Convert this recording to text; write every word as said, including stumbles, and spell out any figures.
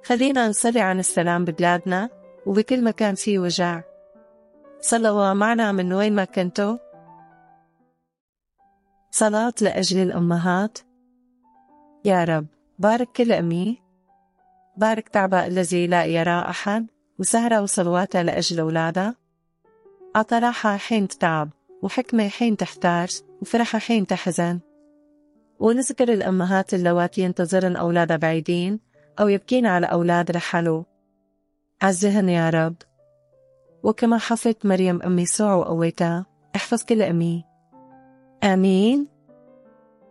خلينا نصلي عن السلام ببلادنا وبكل مكان فيه وجع. صلوا معنا من وين ما كنتوا. صلاة لأجل الأمهات. يا رب بارك كل أمي، بارك تعبها الذي لا يرى أحد، وسهرة وصلواتها لأجل أولادها. أعطى راحة حين تتعب، وحكمة حين تحتاج، وفرحة حين تحزن. ونذكر الأمهات اللواتي ينتظرن أولادها بعيدين أو يبكين على أولاد رحلوا. عزهن يا رب. وكما حفظت مريم أم يسوع وقويتها، احفظ كل أمي. آمين.